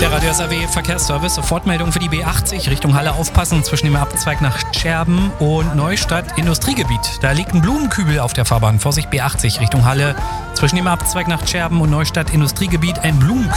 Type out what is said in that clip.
Der Radio SAW Verkehrsservice, Sofortmeldung für die B80 Richtung Halle aufpassen, zwischen dem Abzweig nach Scherben und Neustadt Industriegebiet. Da liegt ein Blumenkübel auf der Fahrbahn. Vorsicht, B80 Richtung Halle, zwischen dem Abzweig nach Scherben und Neustadt Industriegebiet ein Blumenkübel.